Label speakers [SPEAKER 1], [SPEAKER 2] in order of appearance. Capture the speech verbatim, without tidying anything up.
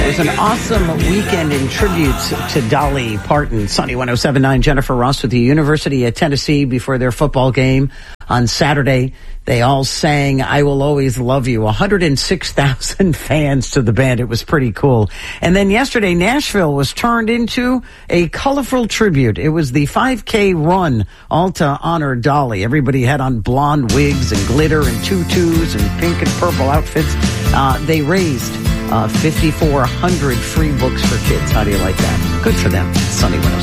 [SPEAKER 1] It was an awesome weekend in tribute to Dolly Parton. Sunny one oh seven point nine, Jennifer Ross with the University of Tennessee before their football game on Saturday. They all sang I Will Always Love You. one hundred six thousand fans to the band. It was pretty cool. And then yesterday, Nashville was turned into a colorful tribute. It was the five K run, all to honor Dolly. Everybody had on blonde wigs and glitter and tutus and pink and purple outfits. Uh, they raised uh, fifty-four hundred free books for kids. How do you like that? Good for them. Sunny one oh seven.